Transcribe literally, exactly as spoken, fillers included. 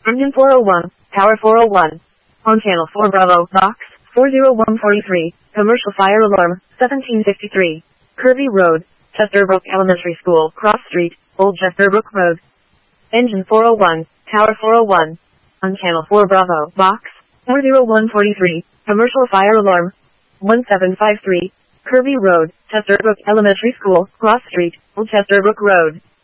Engine four oh one, Tower four oh one. On Channel four Bravo, Box, four oh one forty-three, Commercial Fire Alarm, seventeen fifty-three. Kirby Road, Chesterbrook Elementary School, Cross Street, Old Chesterbrook Road. Engine four oh one, Tower four oh one. On Channel four Bravo, Box, four oh one forty-three, Commercial Fire Alarm, one seven five three. Kirby Road, Chesterbrook Elementary School, Cross Street, Old Chesterbrook Road.